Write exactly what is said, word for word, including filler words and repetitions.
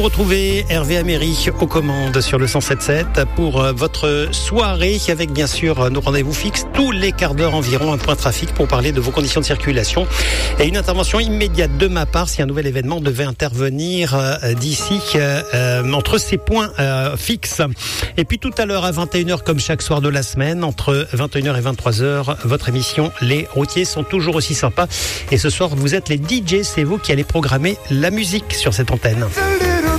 Retrouvez Hervé Améry aux commandes sur le cent sept sept pour votre soirée avec bien sûr nos rendez-vous fixes tous les quarts d'heure environ, un point trafic pour parler de vos conditions de circulation et une intervention immédiate de ma part si un nouvel événement devait intervenir euh, d'ici euh, entre ces points euh, fixes. Et puis tout à l'heure à vingt et une heures comme chaque soir de la semaine, entre vingt et une heures et vingt-trois heures, votre émission Les Routiers sont toujours aussi sympas et ce soir vous êtes les D J, c'est vous qui allez programmer la musique sur cette antenne.